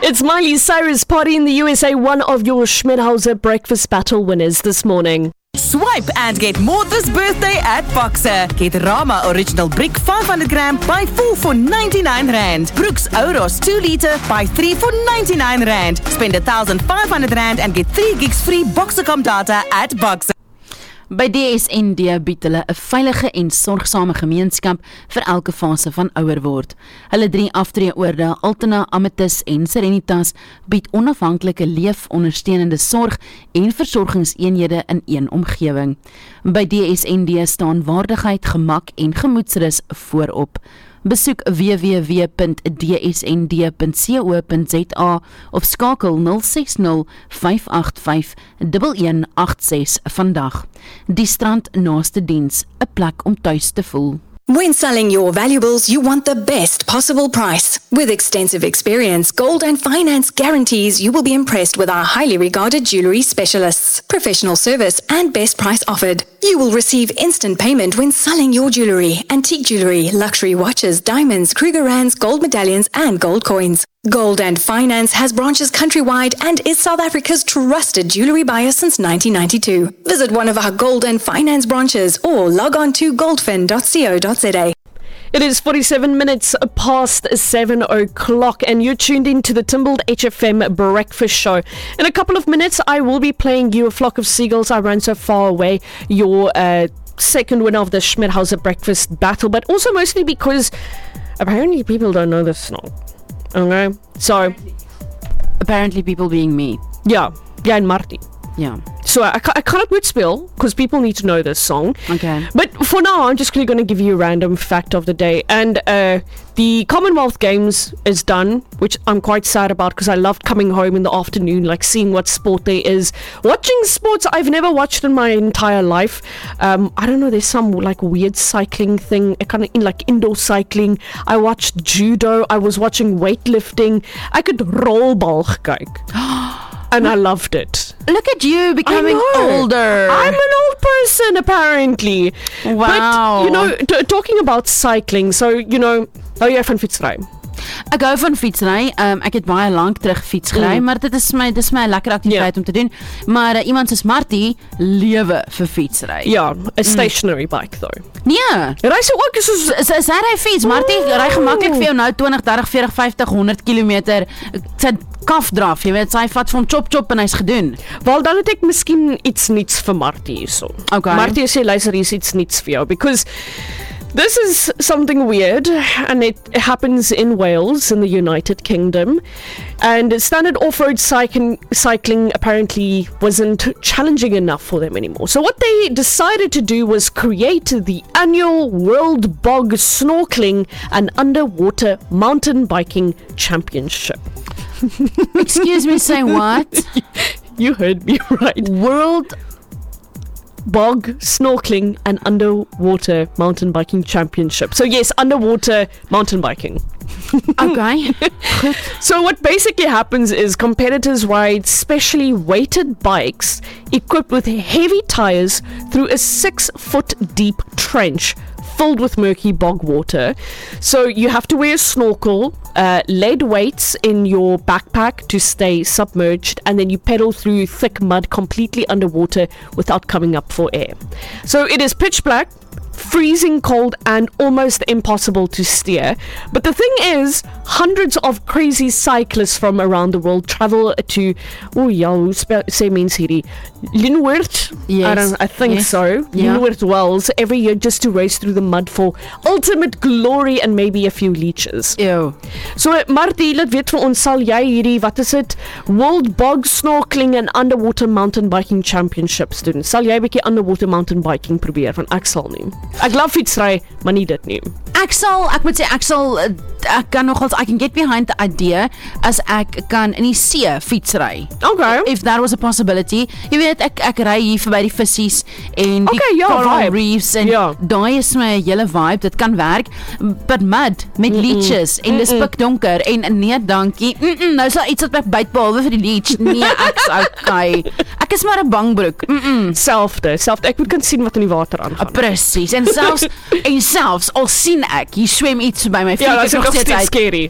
It's Miley Cyrus Party in the USA, one of your Schmidhauser breakfast battle winners this morning. Swipe and get more this birthday at Boxer. Get Rama Original Brick 500 gram, buy 4 for 99 Rand. Brooks Oros 2 liter, buy 3 for 99 Rand. Spend 1,500 Rand and get 3 gigs free Boxercom data at Boxer. By DSND bied hulle 'n veilige en sorgsame gemeenskap vir elke fase van ouer word. Hulle 3 aftreeoorde, Altena, Amethyst en Serenitas, bied onafhanklike leefondersteunende sorg en versorgingseenhede in een omgewing. By DSND staan waardigheid, gemak en gemoedsrus voorop. Besoek www.dsnd.co.za of skakel 060 585 1186 vandag. Die strand naaste diens, 'n plek om tuis te voel. When selling your valuables, you want the best possible price. With extensive experience, Gold and Finance guarantees you will be impressed with our highly regarded jewelry specialists. Professional service and best price offered. You will receive instant payment when selling your jewelry, antique jewelry, luxury watches, diamonds, Krugerrands, gold medallions and gold coins. Gold and Finance has branches countrywide and is South Africa's trusted jewelry buyer since 1992. Visit one of our Gold and Finance branches or log on to goldfin.co.za. It is 47 minutes past 7 o'clock and you're tuned in to the Timbled HFM Breakfast Show. In a couple of minutes, I will be playing you A Flock of Seagulls, I Ran So Far Away, your second winner of the Schmidhauser Breakfast Battle, but also mostly because apparently people don't know this song. Okay, so Apparently people being me. yeah, and Marty. Yeah. So I cannot would spill because people need to know this song. Okay. But for now, I'm just going to give you a random fact of the day. And the Commonwealth Games is done, which I'm quite sad about because I loved coming home in the afternoon, like seeing what sport there is. Watching sports I've never watched in my entire life. I don't know, there's some like weird cycling thing, kind of like indoor cycling. I watched judo. I was watching weightlifting. I could rolbal kyk. And I loved it. Look at you becoming older. I'm an old person, apparently. Wow. But, you know, talking about cycling, so, you know, hou jy van fietsry? Ek hou van fietsry. Ek het baie lank terug fiets gery, maar dit is my 'n lekker aktiwiteit om te doen. Maar iemand soos Martie lewe vir fietsry. Ja, a stationary bike though. Nee. Ry sy ook soos Sy ry fiets. Martie ry gemaklik vir jou nou 20, 30, 40, 50, 100 km. Sy kafdraf, jy weet, sy vat van chop en hy's gedoen. wel dan het ek miskien iets niets vir Martie hierso. Okay. Martie sê luister, hier is iets niets vir jou because this is something weird and it happens in Wales in the United Kingdom, and standard off-road cycling apparently wasn't challenging enough for them anymore. So what they decided to do was create the annual World Bog Snorkeling and Underwater Mountain Biking Championship. Excuse me, say what? You heard me right. World Bog Snorkeling and Underwater Mountain Biking Championship. So yes, underwater mountain biking. Okay. So what basically happens is competitors ride specially weighted bikes equipped with heavy tires through a 6-foot deep trench filled with murky bog water. So you have to wear a snorkel, lead weights in your backpack to stay submerged, and then you pedal through thick mud completely underwater without coming up for air. So it is pitch black, freezing cold and almost impossible to steer. But the thing is, hundreds of crazy cyclists from around the world travel to, say means hierdie, Linwoord? Yes. I think yes. so. Yeah. Linwoord Wells every year just to race through the mud for ultimate glory and maybe a few leeches. Ew. So Martie, laat weet vir ons, sal jy hierdie, wat is dit, World Bog Snorkeling and Underwater Mountain Biking Championships doen? Sal jy 'n bietjie underwater mountain biking probeer? Want ek sal nie. Ek love fietsry, maar nie dit nie. Ek moet sê ek kan nogals, I can get behind the idea as ek kan in die see fietsry. Okay. If that was a possibility. Jy weet, ek ry hier verby die vissies en die Okay, ja, coral vibe. reefs en Ja. daai is my hele vibe, dit kan werk. But mud met leeches en dis pikdonker en nee dankie. Nou sal iets wat my byt behalwe vir die leech. Nee, ek's okay. Ek is maar 'n bangbroek. Selfde. Ek moet kan sien wat in die water aangaan. Presies. En selfs al sien ek, hier swem iets by my Ja, vriend dat is nog steeds uit. scary.